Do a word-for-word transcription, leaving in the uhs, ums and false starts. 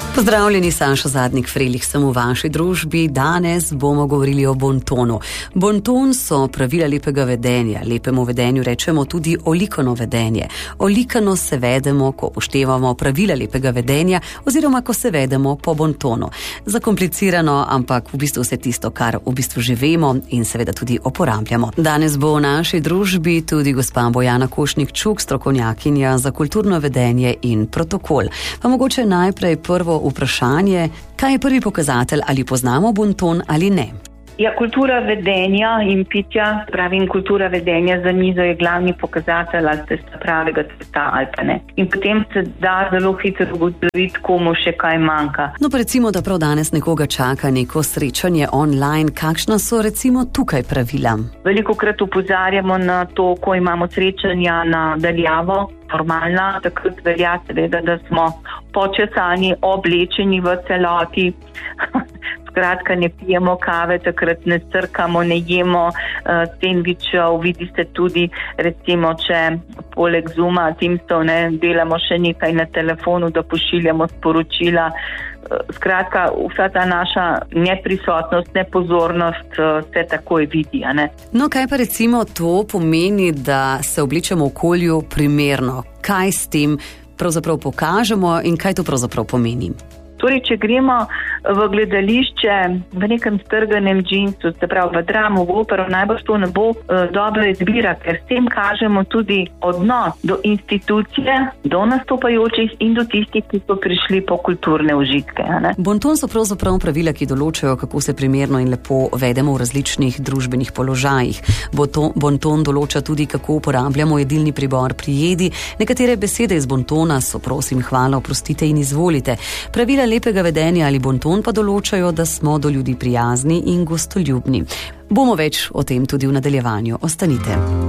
Pozdravljeni, Saša Zadnik Frelih sem v vaši družbi. Danes bomo govorili o bontonu. Bonton so pravila lepega vedenja. Lepemu vedenju rečemo tudi olikano vedenje. Olikano se vedemo, ko upoštevamo pravila lepega vedenja oziroma ko se vedemo po bontonu. Zakomplicirano, ampak v bistvu vse tisto, kar v bistvu že vemo in seveda tudi uporabljamo. Danes bo v naši družbi tudi gospa Bojana Košnik-Čuk, strokovnjakinja za kulturno vedenje in protokol. Pa mogoče najprej prvo vprašanje, kaj je prvi pokazatelj, ali poznamo bonton ali ne? Ja, kultura vedenja in pitja, pravim, kultura vedenja za mizo je glavni pokazatelj, ali ste pravega cveta ali pa ne. In potem se da zelo hitro ugotoviti, komu še kaj manjka. No, pa recimo, da prav danes nekoga čaka neko srečanje online, kakšna so recimo tukaj pravila? Velikokrat opozarjamo na to, ko imamo srečanja na daljavo, formalna, takrat velja seveda, da smo počasani, oblečeni v celoti. Skratka, ne pijemo kave, takrat ne crkamo, ne jemo uh, sendvičev, vidi se tudi, recimo, če poleg Zooma, Teamsov, ne, delamo še nekaj na telefonu, da pošiljamo sporočila. Uh, skratka, vsa ta naša neprisotnost, nepozornost uh, se takoj vidi, a ne. No, kaj pa recimo to pomeni, da se oblečemo v okolju primerno? Kaj s tem pravzaprav pokažemo in kaj to pravzaprav pomeni? Torej, če gremo v gledališče v nekem strganem džinsu, se pravi v dramo, v opero, najbolj to ne bo uh, dobra izbira, ker s tem kažemo tudi odnos do institucije, do nastopajočih in do tistih, ki so prišli po kulturne užitke. Ne? Bonton so pravzaprav pravila, ki določajo, kako se primerno in lepo vedemo v različnih družbenih položajih. Bonton, bonton določa tudi, kako uporabljamo jedilni pribor pri jedi. Nekatere besede iz bontona so prosim, hvala, oprostite in izvolite. Pravila lepega vedenja ali bonton pa določajo, da smo do ljudi prijazni in gostoljubni. Bomo več o tem tudi v nadaljevanju. Ostanite.